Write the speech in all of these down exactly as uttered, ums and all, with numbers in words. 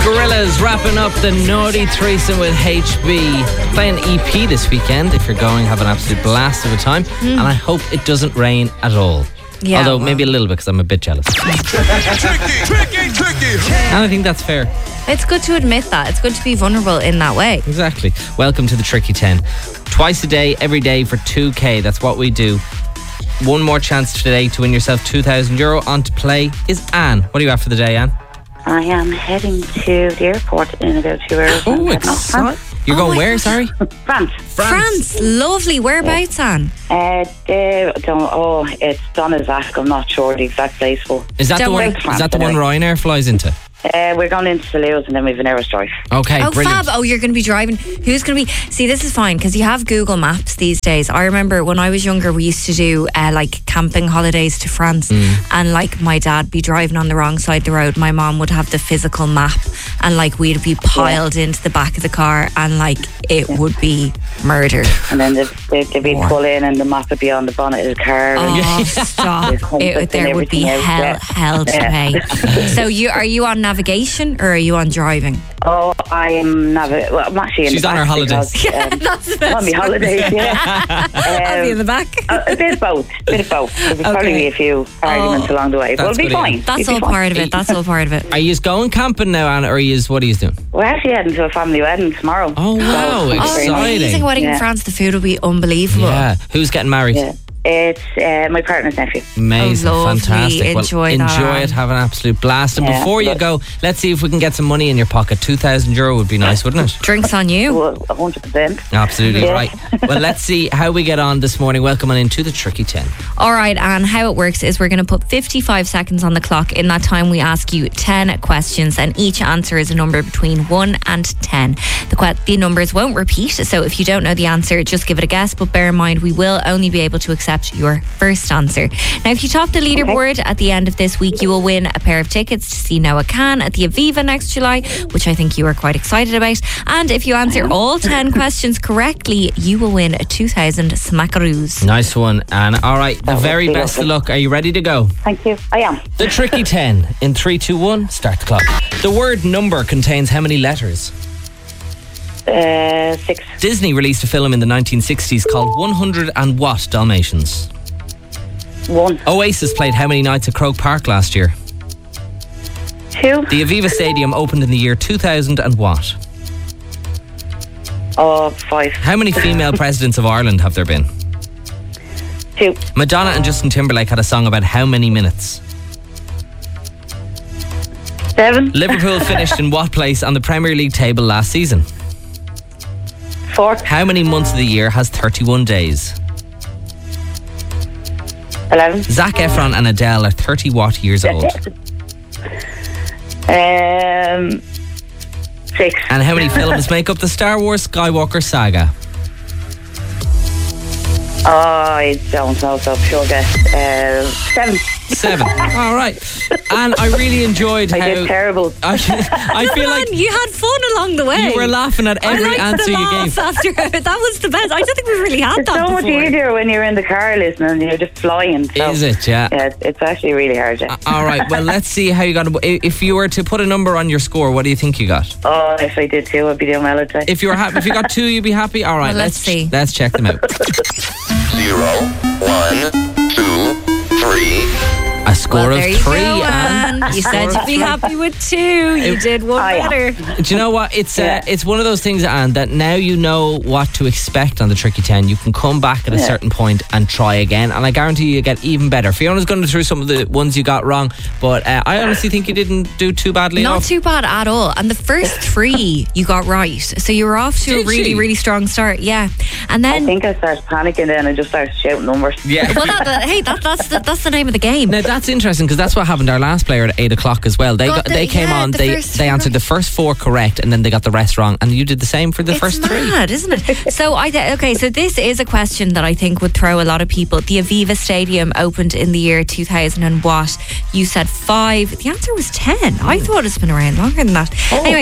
Gorillaz wrapping up the Naughty Threesome with H B. Playing E P this weekend. If you're going, have an absolute blast of a time. Mm. And I hope it doesn't rain at all. Yeah, Although well. maybe a little bit, because I'm a bit jealous. tricky, tricky, tricky. And I think that's fair. It's good to admit that. It's good to be vulnerable in that way. Exactly. Welcome to the Tricky ten. Twice a day, every day for two K. That's what we do. One more chance today to win yourself two thousand euro. On to play is Anne. What are you at for the day, Anne? I am heading to the airport in about two hours. Oh, exciting. You're oh going where, God. sorry? France. France. France. Lovely. Whereabouts, yeah. Anne? Uh, they don't, oh, it's Donazak. I'm not sure the exact place. For. Is that don't the one? France, Is that the anyway. one Ryanair flies into? Uh, we're going into Toulouse and then we have an hour's drive. Okay, oh, brilliant. fab. Oh, you're going to be driving. Who's going to be... See, this is fine because you have Google Maps these days. I remember when I was younger, we used to do uh, like camping holidays to France mm. and like my dad be driving on the wrong side of the road. My mom would have the physical map and like we'd be piled yeah. into the back of the car and like it yeah. would be murder. And then they'd, they'd, they'd be pull in and the map would be on the bonnet of the car. Oh, stop. It, there would be else, hell, yeah. hell to yeah. pay. So you are you on navigation or are you on driving? Oh, I am navigating. Well, I'm actually in She's the on back her holidays. Because, um, yeah, that's the best. On my holidays, yeah. I'll um, be in the back. a, a bit of both. A bit of both. There's okay. probably be a few arguments oh, along the way, but it'll be good, fine. yeah. That's it'll all fine. part of it. That's all part of it. Are you going camping now, Anne, or are you, what are you doing? We're actually heading to a family wedding tomorrow. Oh, wow. So, exciting. Oh, amazing wedding yeah. in France. The food will be unbelievable. Yeah. Who's getting married? Yeah. It's uh, my partner's nephew. Amazing, oh, fantastic. Enjoy well, that. enjoy it, have an absolute blast. And yeah, before you go, let's see if we can get some money in your pocket. two thousand euro would be nice, wouldn't it? Drinks on you. Well, one hundred percent. Absolutely yeah. right. Well, let's see how we get on this morning. Welcome on into the Tricky ten. All right, Anne, how it works is we're going to put fifty-five seconds on the clock. In that time, we ask you ten questions, and each answer is a number between one and ten. The, que- the numbers won't repeat, so if you don't know the answer, just give it a guess. But bear in mind, we will only be able to accept your first answer. Now, if you top the leaderboard okay. at the end of this week, you will win a pair of tickets to see Noah Khan at the Aviva next July, which I think you are quite excited about. And if you answer all ten questions correctly, you will win a two thousand smackaroos. Nice one, Anne. All right, the very best of luck. Are you ready to go? Thank you. I am. The Tricky ten. In three, two, one, start the clock. The word number contains how many letters? Uh, six. Disney released a film in the nineteen sixties called one hundred and What Dalmatians? One. Oasis played how many nights at Croke Park last year? Two. The Aviva Stadium opened in the year two thousand and what? Oh, five. How many female presidents of Ireland have there been? Two. Madonna and Justin Timberlake had a song about how many minutes? Seven. Liverpool finished in what place on the Premier League table last season? Four. How many months of the year has thirty-one days? Eleven. Zac Efron and Adele are thirty what years old? Um, six. And how many films make up the Star Wars Skywalker saga? Oh, I don't know, so pure guess. Uh, seven. Seven. All right. And I really enjoyed I how... did terrible. I, I feel Come like... on, you had fun along the way. You were laughing at every I liked answer the you laugh gave. After that was the best. I don't think we've really had It's that so much before. easier when you're in the car listening and you're just flying. So, Is it? Yeah. Yeah, it's actually really hard. Yeah. All right. Well, let's see how you got... If you were to put a number on your score, what do you think you got? Oh, if I did two, I'd be doing well, I'd say. If you were happy, if you got two, you'd be happy. All right. Well, let's let's see. Let's check them out. Zero, one, two, three. A score Well, of there you three. go, Anne. Anne. You said you'd be happy with two. You did one Oh, yeah. better. Do you know what? It's uh, Yeah. it's one of those things, Anne, that now you know what to expect on the Tricky ten. You can come back at a Yeah. certain point and try again, and I guarantee you, you get even better. Fiona's going through some of the ones you got wrong, but uh, I honestly think you didn't do too badly. Not enough. too bad at all. And the first three you got right. So you were off to Did a really, you? really strong start. Yeah. And I then... think I started panicking then and just started shouting numbers. Yeah. Well, that, that, hey, that, that's, the, that's the name of the game. Now that's interesting because that's what happened. Our last player at eight o'clock as well. They Got got, the- they came yeah, on. the They first they three answered right. the first four correct, and then they got the rest wrong. And you did the same for the It's first three. mad, isn't it? So I th- okay. So this is a question that I think would throw a lot of people. The Aviva Stadium opened in the year two thousand and what? You said five. The answer was ten. I thought it's been around longer than that. Anyway.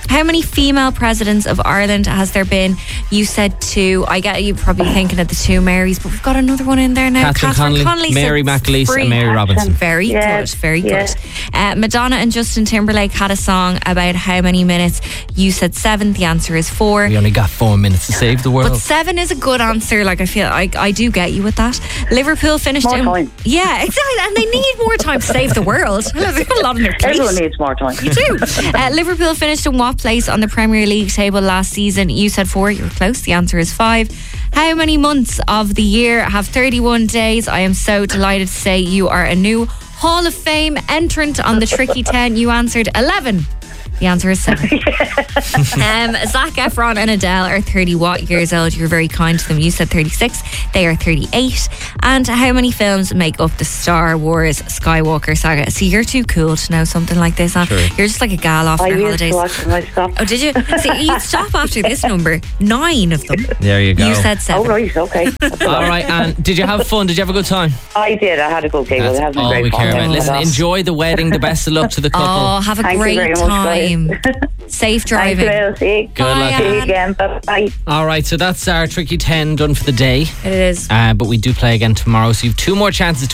How many female presidents of Ireland has there been? You said two. I get you probably thinking of the two Marys, but we've got another one in there now. Catherine, Catherine Connolly, Connolly Mary McAleese and Mary Robinson. Very Yes, good, very yes. good. Uh, Madonna and Justin Timberlake had a song about how many minutes? You said seven. The answer is four. We only got four minutes to save the world. But seven is a good answer. Like I feel, I, I do get you with that. Liverpool finished More in. time. Yeah, exactly. And they need more time to save the world. They've got a lot on their plate. Everyone needs more time. You do. Uh, Liverpool finished in what place on the Premier League table last season? You said four. You were close. The answer is five. How many months of the year have thirty-one days? I am so delighted to say you are a new Hall of Fame entrant on the Tricky ten. You answered eleven. The answer is seven. um, Zac Efron and Adele are thirty what years old? You're very kind to them. You said thirty-six. They are thirty-eight. And how many films make up the Star Wars Skywalker saga? See, you're too cool to know something like this, huh? Sure. You're just like a gal off I your used holidays. to watch them. I stopped. Oh, did you? See, you stop after this number. Nine of them. There you go. You said Oh, seven. right, okay. That's All all right, and did you have fun? Did you have a good time? I did. I had a good gig. That's I had some all great we care fun. about. Listen, enjoy the wedding. The best of luck to the couple. Oh, have a Thank you great very much, guys. time. Safe Thanks, driving. Will. See you. Good luck. See you Anne. again. Bye-bye. All right, so that's our Tricky ten done for the day. It is. Uh, but we do play again tomorrow, so you have two more chances to